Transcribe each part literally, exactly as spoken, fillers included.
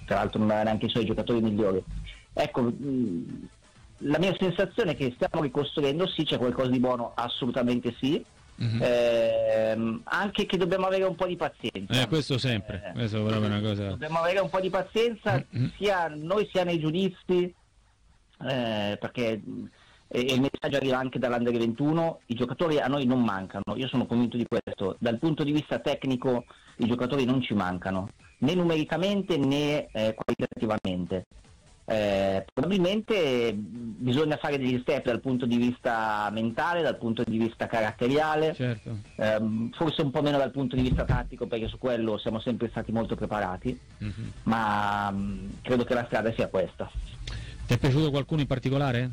tra l'altro non era neanche i suoi giocatori migliori. Ecco, mh, la mia sensazione è che stiamo ricostruendo, sì, c'è qualcosa di buono, assolutamente sì. Mm-hmm. Eh, anche che dobbiamo avere un po' di pazienza, eh, questo sempre, eh, questo è proprio una cosa. Dobbiamo avere un po' di pazienza, mm-hmm. sia noi sia nei giudizi, eh, perché e, e il messaggio arriva anche dall'Under ventuno, i giocatori a noi non mancano, io sono convinto di questo, dal punto di vista tecnico i giocatori non ci mancano, né numericamente né eh, qualitativamente. Eh, probabilmente bisogna fare degli step dal punto di vista mentale, dal punto di vista caratteriale, certo. ehm, forse un po' meno dal punto di vista tattico, perché su quello siamo sempre stati molto preparati, mm-hmm. ma mh, credo che la strada sia questa. Ti è piaciuto qualcuno in particolare?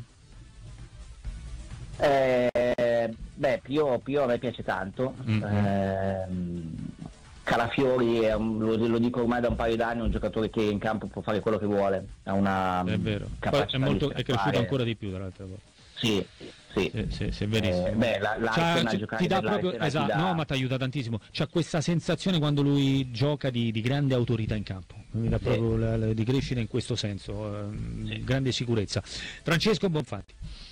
Eh, beh, Pio, Pio a me piace tanto. Mm-hmm. eh, Calafiori è un, lo, lo dico ormai da un paio d'anni, è un giocatore che in campo può fare quello che vuole, ha una è vero, capacità è, molto, di è cresciuto ancora di più dall'altra volta. Sì, sì, sì, sì, sì, è verissimo. Eh, beh, la, la ti dà proprio, esatto, dà... no, ma ti aiuta tantissimo. C'ha questa sensazione quando lui gioca di, di grande autorità in campo, mi dà sì. proprio la, la, di crescita in questo senso, eh, sì. grande sicurezza. Francesco Bonfanti.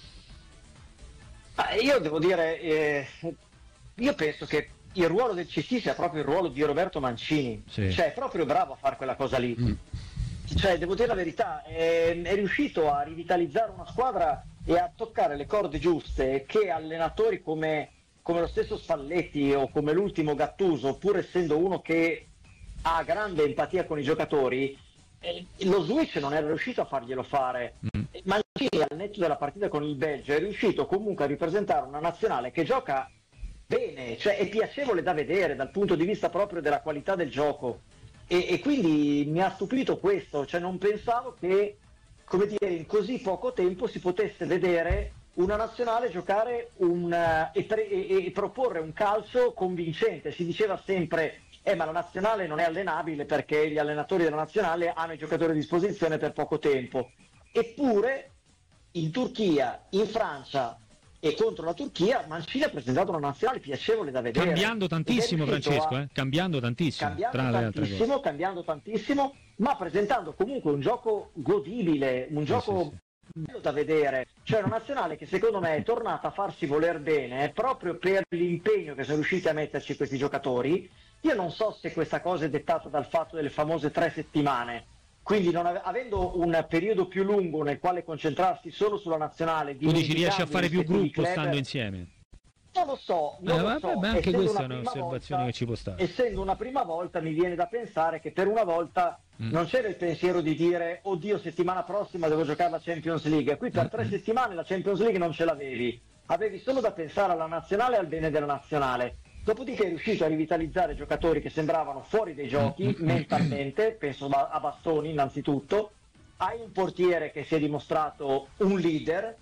Ah, io devo dire, eh, io penso che il ruolo del C T sia proprio il ruolo di Roberto Mancini, sì. cioè è proprio bravo a fare quella cosa lì. Mm. Cioè, devo dire la verità, è, è riuscito a rivitalizzare una squadra e a toccare le corde giuste che allenatori come, come lo stesso Spalletti o come l'ultimo Gattuso, pur essendo uno che ha grande empatia con i giocatori, eh, lo switch non era riuscito a farglielo fare. Mm. Mancini, al netto della partita con il Belgio, è riuscito comunque a ripresentare una nazionale che gioca bene, cioè è piacevole da vedere dal punto di vista proprio della qualità del gioco, e, e quindi mi ha stupito questo, cioè non pensavo che, come dire, in così poco tempo si potesse vedere una nazionale giocare un, uh, e, pre- e, e proporre un calcio convincente. Si diceva sempre eh ma la nazionale non è allenabile perché gli allenatori della nazionale hanno i giocatori a disposizione per poco tempo, eppure in Turchia, in Francia e contro la Turchia Mancini ha presentato una nazionale piacevole da vedere, cambiando tantissimo, Francesco, a... eh? cambiando tantissimo cambiando tra tantissimo, le altre cose. cambiando tantissimo, ma presentando comunque un gioco godibile, un gioco sì, sì, bello da vedere, cioè una nazionale che secondo me è tornata a farsi voler bene proprio per l'impegno che sono riusciti a metterci questi giocatori. Io non so se questa cosa è dettata dal fatto delle famose tre settimane, quindi non ave- avendo un periodo più lungo nel quale concentrarsi solo sulla nazionale, tu dici riesci a fare più gruppo club, stando insieme? Non lo so, non eh, lo vabbè, so. Beh, anche questa è una un'osservazione volta, che ci può stare. Essendo una prima volta mi viene da pensare che per una volta mm. non c'era il pensiero di dire oddio settimana prossima devo giocare la Champions League, qui per mm. tre settimane la Champions League non ce l'avevi, avevi solo da pensare alla nazionale e al bene della nazionale. Dopodiché è riuscito a rivitalizzare giocatori che sembravano fuori dai giochi mentalmente, penso a Bastoni innanzitutto, hai un portiere che si è dimostrato un leader,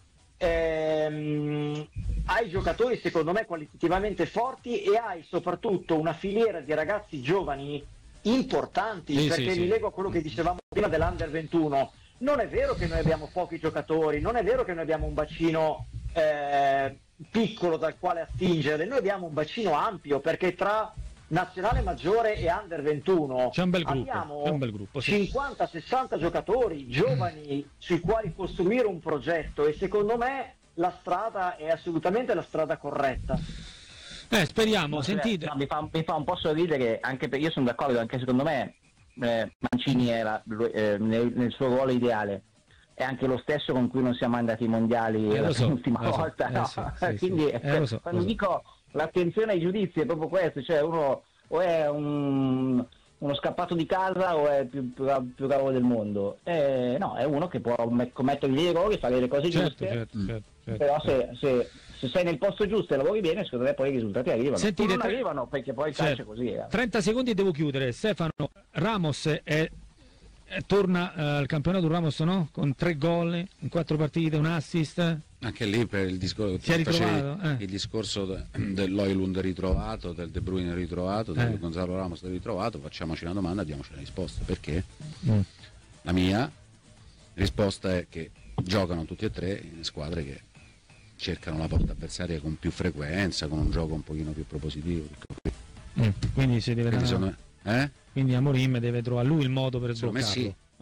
ehm, hai giocatori secondo me qualitativamente forti e hai soprattutto una filiera di ragazzi giovani importanti, sì, perché sì, mi sì. leggo a quello che dicevamo prima dell'Under ventuno, non è vero che noi abbiamo pochi giocatori, non è vero che noi abbiamo un bacino eh, piccolo dal quale attingere, noi abbiamo un bacino ampio, perché tra nazionale maggiore e Under ventuno c'è un bel gruppo, abbiamo c'è un bel gruppo, sì. cinquanta sessanta giocatori giovani sui quali costruire un progetto, e secondo me la strada è assolutamente la strada corretta. Eh, speriamo, no, sentite. No, mi, fa, mi fa un po' sorridere, anche perché io sono d'accordo, anche secondo me eh, Mancini era eh, nel, nel suo ruolo ideale, è anche lo stesso con cui non siamo andati ai mondiali eh, l'ultima so, volta, eh, no? sì, sì, Quindi sì. Eh, so, quando so. dico l'attenzione ai giudizi è proprio questo, cioè uno o è un, uno scappato di casa o è più, più, più bravo del mondo, eh, no, è uno che può commettere gli errori, fare le cose certo, giuste, certo, certo, certo, però certo. Se, se, se sei nel posto giusto e lavori bene, secondo me poi i risultati arrivano. Sentite, non tre... arrivano perché poi il certo. calcio è così. Eh. trenta secondi e devo chiudere. Stefano, Ramos è, è, torna uh, al campionato Ramos, no? Con tre gol in quattro partite, un assist. Anche lì per il discorso si è ritrovato, eh. il discorso de, dell'Oilund ritrovato, del De Bruyne ritrovato, del eh. Gonzalo Ramos ritrovato, facciamoci una domanda, diamoci una risposta. Perché? Mm. La mia risposta è che giocano tutti e tre in squadre che cercano la porta avversaria con più frequenza, con un gioco un pochino più propositivo. Mm. Quindi si deve Quindi, dare... sono... eh? Quindi Amorim deve trovare lui il modo per sbloccarlo. Sì.